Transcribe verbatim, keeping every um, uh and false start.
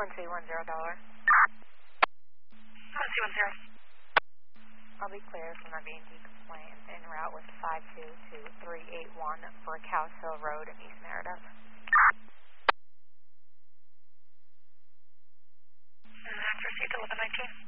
one two one zero Delaware. one two one zero. I'll be clear from our B and T complaint en route with five two two three eight one Brickhouse Hill Road in East Meredith. And that's received eleven nineteen.